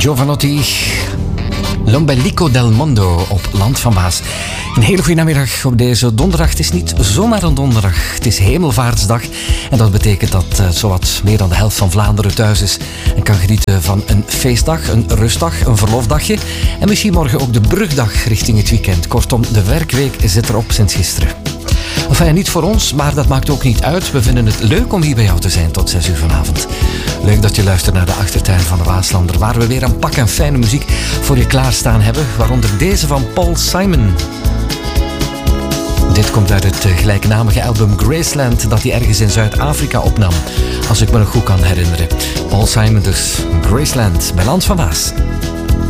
Giovanotti, L'Ombelico del Mondo op Land van Waas. Een hele goede namiddag op deze donderdag. Het is niet zomaar een donderdag, het is Hemelvaartsdag. En dat betekent dat zowat meer dan de helft van Vlaanderen thuis is en kan genieten van een feestdag, een rustdag, een verlofdagje. En misschien morgen ook de brugdag richting het weekend. Kortom, de werkweek zit erop sinds gisteren. Enfin, niet voor ons, maar dat maakt ook niet uit. We vinden het leuk om hier bij jou te zijn tot 6 uur vanavond. Leuk dat je luistert naar de achtertuin van de Waaslander, waar we weer een pak en fijne muziek voor je klaarstaan hebben. Waaronder deze van Paul Simon. Dit komt uit het gelijknamige album Graceland dat hij ergens in Zuid-Afrika opnam. Als ik me nog goed kan herinneren. Paul Simon dus, Graceland, bij Land van Waas.